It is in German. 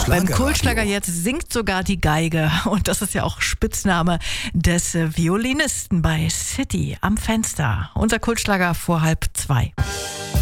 Beim Kultschlager jetzt singt sogar die Geige. Und das ist ja auch Spitzname des Violinisten bei City am Fenster. Unser Kultschlager vor 1:30.